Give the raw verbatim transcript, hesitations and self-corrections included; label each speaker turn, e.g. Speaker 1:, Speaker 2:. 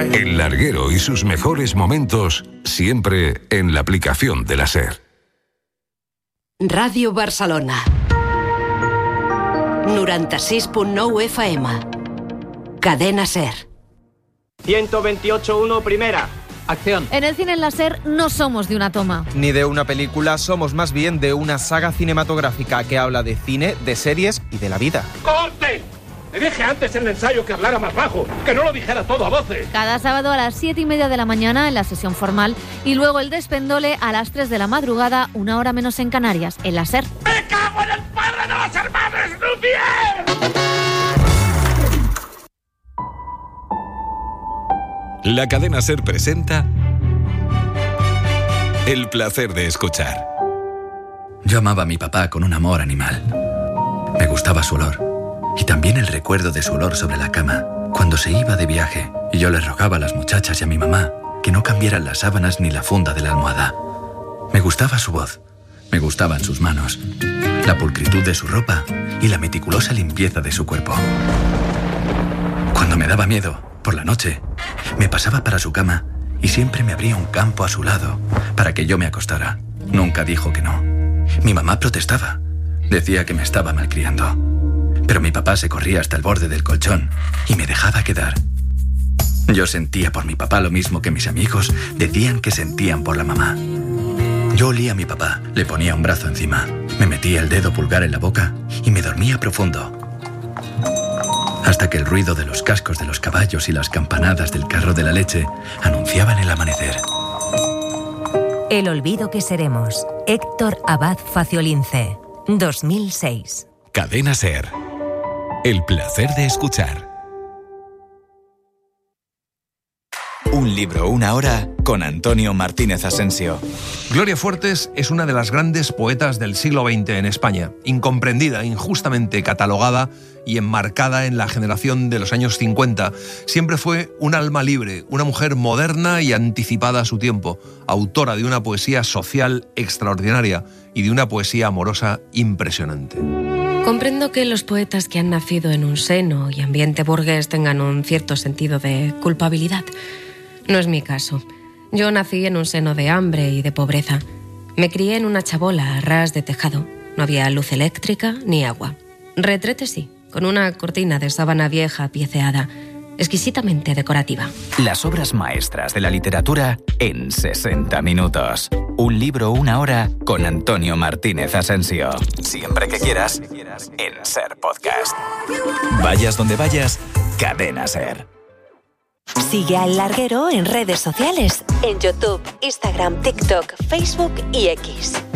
Speaker 1: El Larguero y sus mejores momentos siempre en la aplicación de la SER.
Speaker 2: Ràdio Barcelona noranta-sis punt nou F M. Cadena SER.
Speaker 3: ciento veintiocho punto uno primera.
Speaker 4: Acción.
Speaker 5: En el cine en la SER no somos de una toma.
Speaker 4: Ni de una película, somos más bien de una saga cinematográfica que habla de cine, de series y de la vida.
Speaker 6: ¡Corte! Le dije antes en el ensayo que hablara más bajo, que no lo dijera todo a voces.
Speaker 5: Cada sábado a las siete y media de la mañana en la sesión formal y luego el despendole a las tres de la madrugada, una hora menos en Canarias, en la SER.
Speaker 6: ¡Me cago en el padre de los hermanos Lumière!
Speaker 1: La cadena SER presenta El placer de escuchar.
Speaker 7: Yo amaba a mi papá con un amor animal. Me gustaba su olor. Y también el recuerdo de su olor sobre la cama, cuando se iba de viaje, y yo le rogaba a las muchachas y a mi mamá que no cambiaran las sábanas ni la funda de la almohada. Me gustaba su voz, me gustaban sus manos, la pulcritud de su ropa y la meticulosa limpieza de su cuerpo. Cuando me daba miedo, por la noche, me pasaba para su cama y siempre me abría un campo a su lado para que yo me acostara. Nunca dijo que no. Mi mamá protestaba, decía que me estaba malcriando. Pero mi papá se corría hasta el borde del colchón y me dejaba quedar. Yo sentía por mi papá lo mismo que mis amigos decían que sentían por la mamá. Yo olía a mi papá, le ponía un brazo encima, me metía el dedo pulgar en la boca y me dormía profundo. Hasta que el ruido de los cascos de los caballos y las campanadas del carro de la leche anunciaban el amanecer.
Speaker 8: El olvido que seremos. Héctor Abad Faciolince, dos mil seis.
Speaker 1: Cadena SER. El placer de escuchar.
Speaker 9: Un libro, una hora, con Antonio Martínez Asensio.
Speaker 10: Gloria Fuertes es una de las grandes poetas del siglo veinte en España, incomprendida, injustamente catalogada y enmarcada en la generación de los años cincuenta. Siempre fue un alma libre, una mujer moderna y anticipada a su tiempo, autora de una poesía social extraordinaria y de una poesía amorosa impresionante.
Speaker 11: Comprendo que los poetas que han nacido en un seno y ambiente burgués tengan un cierto sentido de culpabilidad. No es mi caso. Yo nací en un seno de hambre y de pobreza. Me crié en una chabola a ras de tejado. No había luz eléctrica ni agua. Retrete sí, con una cortina de sábana vieja pieceada, exquisitamente decorativa.
Speaker 9: Las obras maestras de la literatura en sesenta minutos. Un libro, una hora, con Antonio Martínez Asensio. Siempre que quieras, en SER Podcast. Vayas donde vayas, Cadena SER.
Speaker 8: Sigue a El Larguero en redes sociales, en YouTube, Instagram, TikTok, Facebook y X.